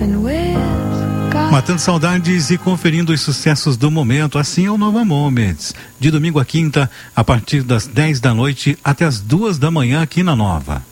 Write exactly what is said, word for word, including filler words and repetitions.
Matando saudades e conferindo os sucessos do momento. Assim é o Nova Moments, de domingo a quinta, a partir das dez da noite até as duas da manhã aqui na Nova.